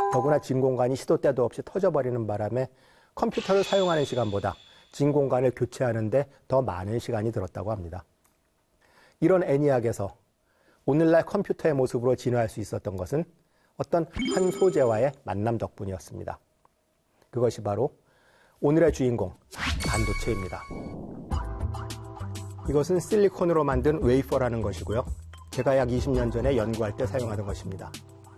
더구나 진 공간이 시도 때도 없이 터져버리는 바람에 컴퓨터를 사용하는 시간보다 진 공간을 교체하는 데 더 많은 시간이 들었다고 합니다. 이런 애니악에서 오늘날 컴퓨터의 모습으로 진화할 수 있었던 것은 어떤 한 소재와의 만남 덕분이었습니다. 그것이 바로 오늘의 주인공, 반도체입니다. 이것은 실리콘으로 만든 웨이퍼라는 것이고요. 제가 약 20년 전에 연구할 때 사용하던 것입니다.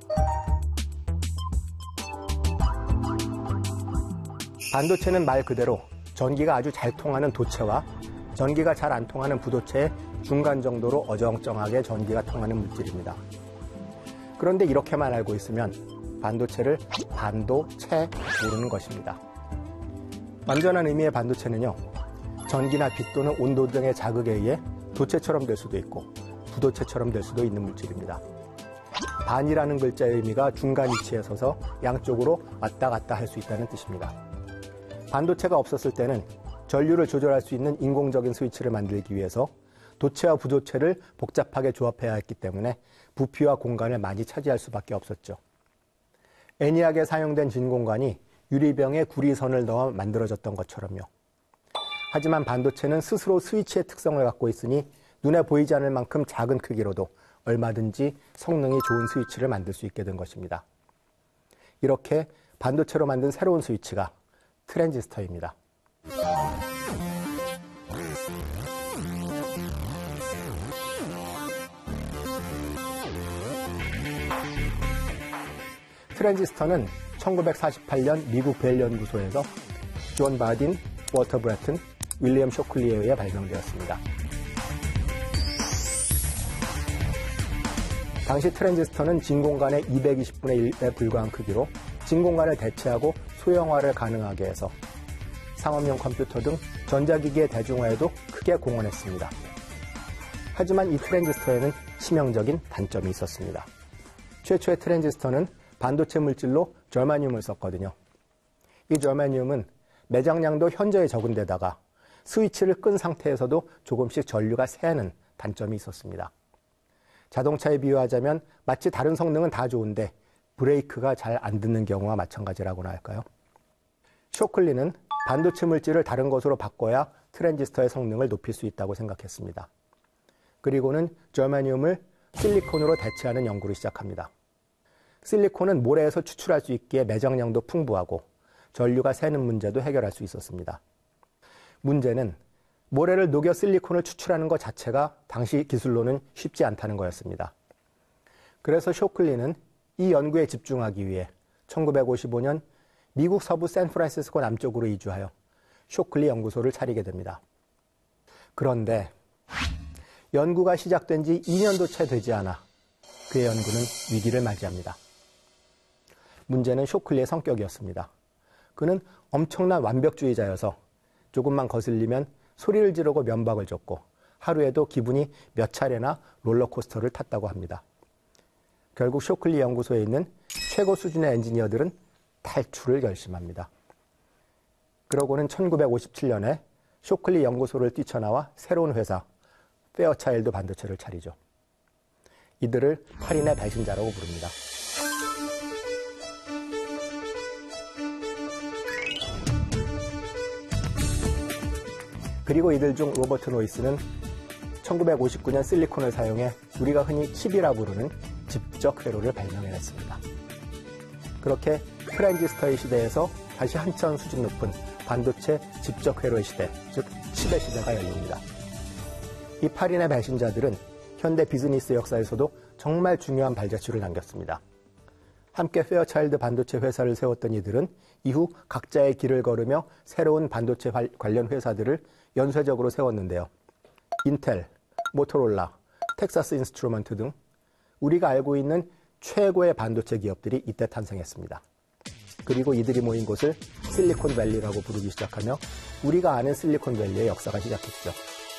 반도체는 말 그대로 전기가 아주 잘 통하는 도체와 전기가 잘 안 통하는 부도체의 중간 정도로 어정쩡하게 전기가 통하는 물질입니다. 그런데 이렇게만 알고 있으면 반도체를 반도체 모르는 것입니다. 완전한 의미의 반도체는요, 전기나 빛 또는 온도 등의 자극에 의해 도체처럼 될 수도 있고 부도체처럼 될 수도 있는 물질입니다. 반이라는 글자의 의미가 중간 위치에 서서 양쪽으로 왔다 갔다 할 수 있다는 뜻입니다. 반도체가 없었을 때는 전류를 조절할 수 있는 인공적인 스위치를 만들기 위해서 도체와 부도체를 복잡하게 조합해야 했기 때문에 부피와 공간을 많이 차지할 수밖에 없었죠. 애니악에 사용된 진공관이 유리병에 구리선을 넣어 만들어졌던 것처럼요. 하지만 반도체는 스스로 스위치의 특성을 갖고 있으니 눈에 보이지 않을 만큼 작은 크기로도 얼마든지 성능이 좋은 스위치를 만들 수 있게 된 것입니다. 이렇게 반도체로 만든 새로운 스위치가 트랜지스터입니다. 트랜지스터는 1948년 미국 벨 연구소에서 존 바딘, 워터 브래튼, 윌리엄 쇼클리에 의해 발명되었습니다. 당시 트랜지스터는 진공관의 220분의 1에 불과한 크기로 진공관을 대체하고 소형화를 가능하게 해서 상업용 컴퓨터 등 전자기기의 대중화에도 크게 공헌했습니다. 하지만 이 트랜지스터에는 치명적인 단점이 있었습니다. 최초의 트랜지스터는 반도체 물질로 절마늄을 썼거든요. 이 절마늄은 매장량도 현저히 적은 데다가 스위치를 끈 상태에서도 조금씩 전류가 새는 단점이 있었습니다. 자동차에 비유하자면 마치 다른 성능은 다 좋은데 브레이크가 잘 안 듣는 경우와 마찬가지라고나 할까요? 쇼클리는 반도체 물질을 다른 것으로 바꿔야 트랜지스터의 성능을 높일 수 있다고 생각했습니다. 그리고는 절마늄을 실리콘으로 대체하는 연구를 시작합니다. 실리콘은 모래에서 추출할 수 있기에 매장량도 풍부하고 전류가 새는 문제도 해결할 수 있었습니다. 문제는 모래를 녹여 실리콘을 추출하는 것 자체가 당시 기술로는 쉽지 않다는 거였습니다. 그래서 쇼클리는 이 연구에 집중하기 위해 1955년 미국 서부 샌프란시스코 남쪽으로 이주하여 쇼클리 연구소를 차리게 됩니다. 그런데 연구가 시작된 지 2년도 채 되지 않아 그의 연구는 위기를 맞이합니다. 문제는 쇼클리의 성격이었습니다. 그는 엄청난 완벽주의자여서 조금만 거슬리면 소리를 지르고 면박을 줬고 하루에도 기분이 몇 차례나 롤러코스터를 탔다고 합니다. 결국 쇼클리 연구소에 있는 최고 수준의 엔지니어들은 탈출을 결심합니다. 그러고는 1957년에 쇼클리 연구소를 뛰쳐나와 새로운 회사 페어차일드 반도체를 차리죠. 이들을 8인의 배신자라고 부릅니다. 그리고 이들 중 로버트 노이스는 1959년 실리콘을 사용해 우리가 흔히 칩이라 부르는 집적 회로를 발명해냈습니다. 그렇게 트랜지스터의 시대에서 다시 한참 수준 높은 반도체 집적 회로의 시대, 즉 칩의 시대가 열립니다. 이 8인의 배신자들은 현대 비즈니스 역사에서도 정말 중요한 발자취를 남겼습니다. 함께 페어차일드 반도체 회사를 세웠던 이들은 이후 각자의 길을 걸으며 새로운 반도체 관련 회사들을 연쇄적으로 세웠는데요. 인텔, 모토로라, 텍사스 인스트루먼트 등 우리가 알고 있는 최고의 반도체 기업들이 이때 탄생했습니다. 그리고 이들이 모인 곳을 실리콘밸리라고 부르기 시작하며 우리가 아는 실리콘밸리의 역사가 시작했죠.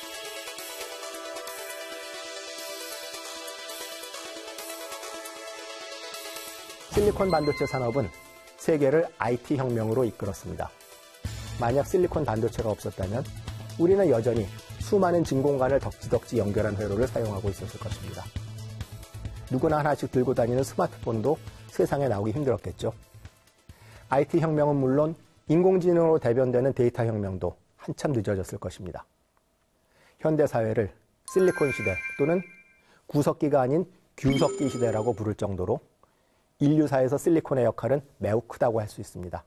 실리콘 반도체 산업은 세계를 IT 혁명으로 이끌었습니다. 만약 실리콘 반도체가 없었다면 우리는 여전히 수많은 진공관을 덕지덕지 연결한 회로를 사용하고 있었을 것입니다. 누구나 하나씩 들고 다니는 스마트폰도 세상에 나오기 힘들었겠죠. IT 혁명은 물론 인공지능으로 대변되는 데이터 혁명도 한참 늦어졌을 것입니다. 현대 사회를 실리콘 시대 또는 구석기가 아닌 규석기 시대라고 부를 정도로 인류사에서 실리콘의 역할은 매우 크다고 할 수 있습니다.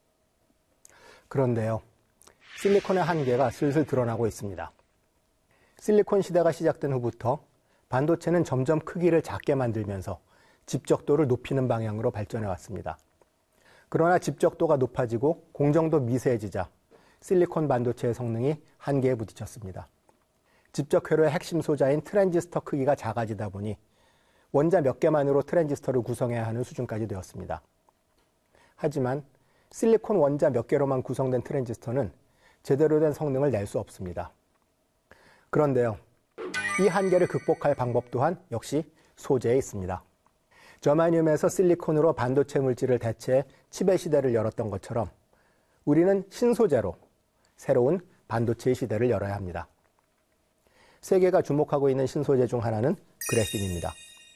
그런데요, 실리콘의 한계가 슬슬 드러나고 있습니다. 실리콘 시대가 시작된 후부터 반도체는 점점 크기를 작게 만들면서 집적도를 높이는 방향으로 발전해 왔습니다. 그러나 집적도가 높아지고 공정도 미세해지자 실리콘 반도체의 성능이 한계에 부딪혔습니다. 집적회로의 핵심 소자인 트랜지스터 크기가 작아지다 보니 원자 몇 개만으로 트랜지스터를 구성해야 하는 수준까지 되었습니다. 하지만 실리콘 원자 몇 개로만 구성된 트랜지스터는 제대로 된 성능을 낼 수 없습니다. 그런데요, 이 한계를 극복할 방법 또한 역시 소재에 있습니다. 저마늄에서 실리콘으로 반도체 물질을 대체해 칩의 시대를 열었던 것처럼 우리는 신소재로 새로운 반도체의 시대를 열어야 합니다. 세계가 주목하고 있는 신소재 중 하나는 그래핀입니다.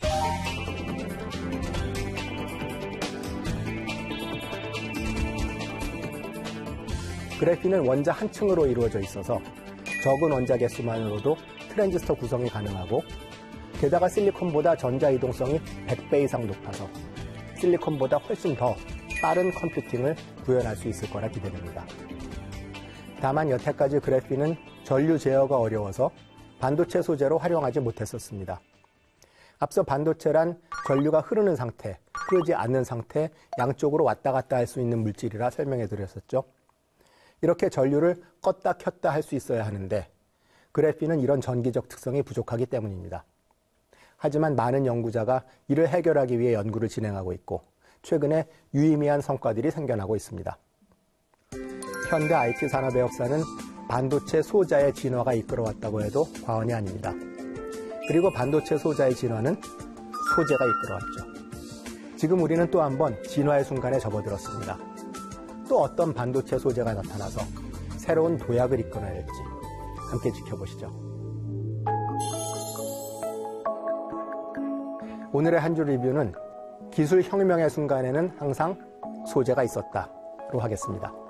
그래핀은 원자 한 층으로 이루어져 있어서 적은 원자 개수만으로도 트랜지스터 구성이 가능하고 게다가 실리콘보다 전자 이동성이 100배 이상 높아서 실리콘보다 훨씬 더 빠른 컴퓨팅을 구현할 수 있을 거라 기대됩니다. 다만 여태까지 그래핀은 전류 제어가 어려워서 반도체 소재로 활용하지 못했었습니다. 앞서 반도체란 전류가 흐르는 상태, 흐르지 않는 상태, 양쪽으로 왔다 갔다 할 수 있는 물질이라 설명해 드렸었죠. 이렇게 전류를 껐다 켰다 할 수 있어야 하는데 그래핀은 이런 전기적 특성이 부족하기 때문입니다. 하지만 많은 연구자가 이를 해결하기 위해 연구를 진행하고 있고 최근에 유의미한 성과들이 생겨나고 있습니다. 현대 IT 산업의 역사는 반도체 소자의 진화가 이끌어왔다고 해도 과언이 아닙니다. 그리고 반도체 소자의 진화는 소재가 이끌어왔죠. 지금 우리는 또 한 번 진화의 순간에 접어들었습니다. 또 어떤 반도체 소재가 나타나서 새로운 도약을 이끌어낼지 함께 지켜보시죠. 오늘의 한 줄 리뷰는 기술 혁명의 순간에는 항상 소재가 있었다로 하겠습니다.